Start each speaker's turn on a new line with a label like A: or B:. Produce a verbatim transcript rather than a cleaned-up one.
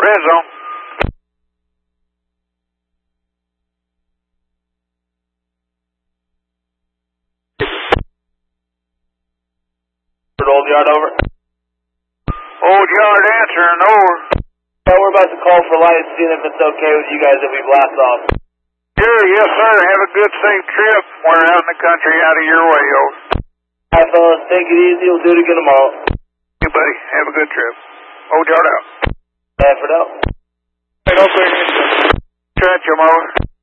A: red zone.
B: Old Yard, over.
A: Old Yard answering, over.
B: Yeah, we're about to call for lights, seeing if it's okay with you guys if we blast off.
A: Sure, yes, sir. Have a good, safe trip. We're out in the country, out of your way, over.
B: All right, fellas, take it easy. We'll do it again tomorrow.
A: Hey, buddy. Have a good trip. Old Yard out.
B: Stanford out.
A: Hey, okay. Trench, I'm over.